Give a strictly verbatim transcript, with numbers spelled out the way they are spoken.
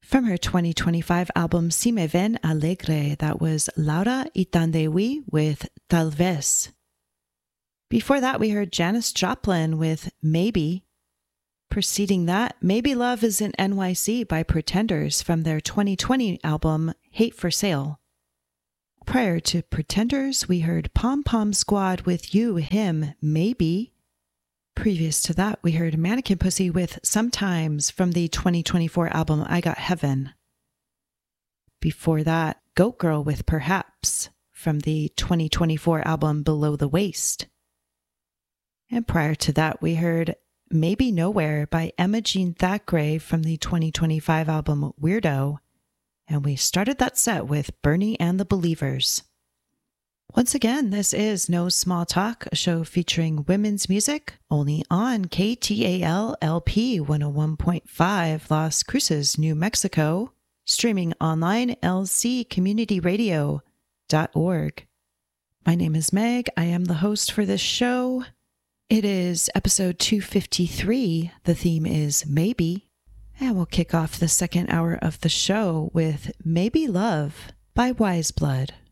From her twenty twenty-five album Si Me Ven Alegre, that was Laura Itandewi with Tal Vez. Before that, we heard Janis Joplin with Maybe. Preceding that, Maybe Love is in N Y C by Pretenders from their twenty twenty album Hate for Sale. Prior to Pretenders, we heard Pom Pom Squad with You, Him, Maybe. Previous to that, we heard Mannequin Pussy with Sometimes from the twenty twenty-four album I Got Heaven. Before that, Goat Girl with Perhaps from the twenty twenty-four album Below the Waist. And prior to that, we heard Maybe Nowhere by Emma Jean Thackeray from the twenty twenty-five album Weirdo. And we started that set with Bernie and the Believers. Once again, this is No Small Talk, a show featuring women's music, only on K T A L L P one oh one point five Las Cruces, New Mexico, streaming online L C community radio dot org. My name is Meg. I am the host for this show. It is episode two fifty-three. The theme is Maybe. And we'll kick off the second hour of the show with Maybe Love by Wise Blood.